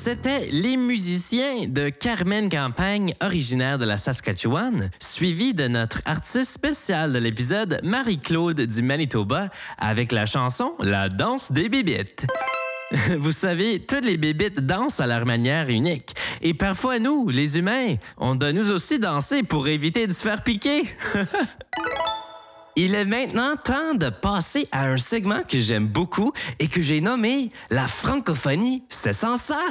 C'était les musiciens de Carmen Campagne, originaire de la Saskatchewan, suivi de notre artiste spécial de l'épisode, Marie-Claude du Manitoba, avec la chanson « La danse des bébites ». Vous savez, toutes les bébites dansent à leur manière unique. Et parfois, nous, les humains, on doit nous aussi danser pour éviter de se faire piquer. Il est maintenant temps de passer à un segment que j'aime beaucoup et que j'ai nommé « La francophonie, c'est sans sas ».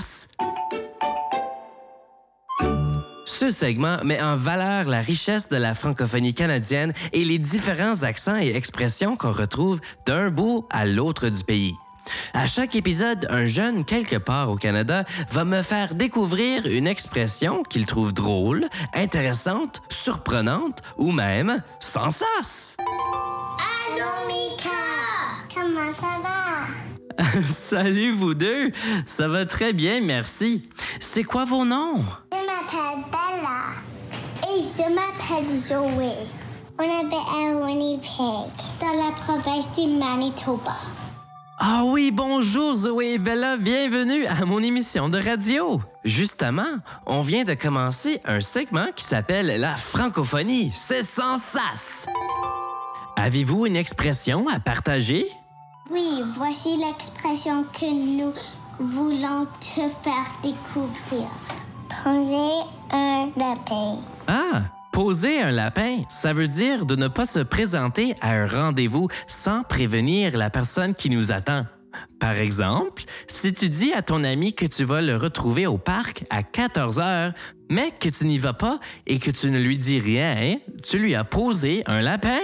Ce segment met en valeur la richesse de la francophonie canadienne et les différents accents et expressions qu'on retrouve d'un bout à l'autre du pays. À chaque épisode, un jeune quelque part au Canada va me faire découvrir une expression qu'il trouve drôle, intéressante, surprenante ou même sans sas. Allô, Mika! Comment ça va? Salut vous deux! Ça va très bien, merci. C'est quoi vos noms? Je m'appelle Bella. Et je m'appelle Zoé. On habite à Winnipeg, dans la province du Manitoba. Ah oui, bonjour Zoé et Bella, bienvenue à mon émission de radio. Justement, on vient de commencer un segment qui s'appelle la francophonie, c'est sans sas. Avez-vous une expression à partager? Oui, voici l'expression que nous voulons te faire découvrir. Poser un lapin. Ah! Poser un lapin, ça veut dire de ne pas se présenter à un rendez-vous sans prévenir la personne qui nous attend. Par exemple, si tu dis à ton ami que tu vas le retrouver au parc à 14 heures, mais que tu n'y vas pas et que tu ne lui dis rien, tu lui as posé un lapin.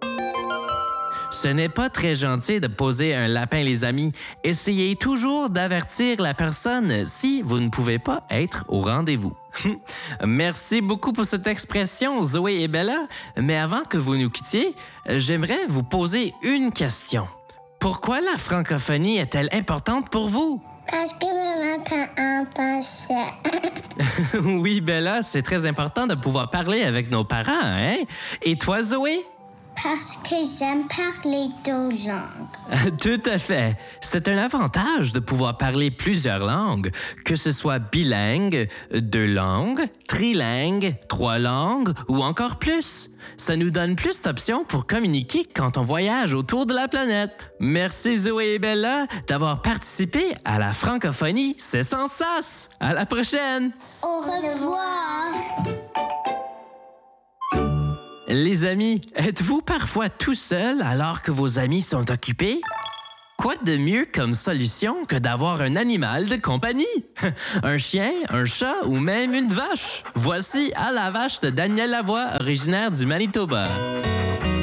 Ce n'est pas très gentil de poser un lapin, les amis. Essayez toujours d'avertir la personne si vous ne pouvez pas être au rendez-vous. Merci beaucoup pour cette expression, Zoé et Bella. Mais avant que vous nous quittiez, j'aimerais vous poser une question. Pourquoi la francophonie est-elle importante pour vous? Parce que maman parle en français. Oui, Bella, c'est très important de pouvoir parler avec nos parents, hein? Et toi, Zoé? Parce que j'aime parler deux langues. Tout à fait. C'est un avantage de pouvoir parler plusieurs langues, que ce soit bilingue, 2 langues, trilingue, 3 langues ou encore plus. Ça nous donne plus d'options pour communiquer quand on voyage autour de la planète. Merci Zoé et Bella d'avoir participé à la francophonie, c'est sans sas. À la prochaine! Au revoir! Les amis, êtes-vous parfois tout seul alors que vos amis sont occupés? Quoi de mieux comme solution que d'avoir un animal de compagnie? Un chien, un chat ou même une vache? Voici À la vache de Daniel Lavoie, originaire du Manitoba.